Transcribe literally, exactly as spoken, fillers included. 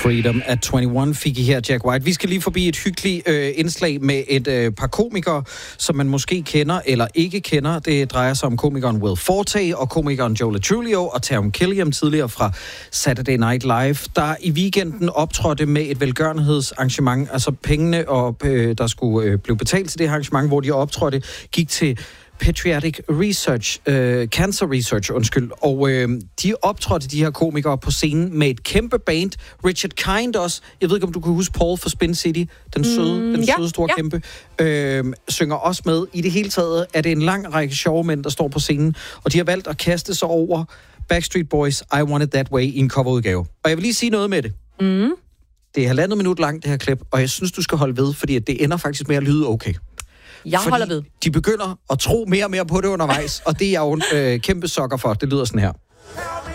Freedom at enogtyve fik I her, Jack White. Vi skal lige forbi et hyggeligt øh, indslag med et øh, par komikere, som man måske kender eller ikke kender. Det drejer sig om komikeren Will Forte og komikeren Joe LaTrulio og Taron Killam, tidligere fra Saturday Night Live, der i weekenden optrådte med et velgørenhedsarrangement. Altså pengene, og, øh, der skulle øh, blive betalt til det her arrangement, hvor de optrådte, gik til Patriotic Research, øh, Cancer Research, undskyld. Og øh, de optrådte, de her komikere, på scenen med et kæmpe band. Richard Kind også. Jeg ved ikke, om du kan huske Paul fra Spin City. Den søde, mm, den ja, søde store ja. kæmpe. Øh, synger også med. I det hele taget er det en lang række sjove mænd, der står på scenen. Og de har valgt at kaste sig over Backstreet Boys' I Want It That Way i en coverudgave. Og jeg vil lige sige noget med det. Mm. Det er halvandet minut langt, det her klip. Og jeg synes, du skal holde ved, fordi det ender faktisk med at lyde okay. Jeg Fordi holder ved. de begynder at tro mere og mere på det undervejs, og det er jeg jo en øh, kæmpe sokker for. Det lyder sådan her.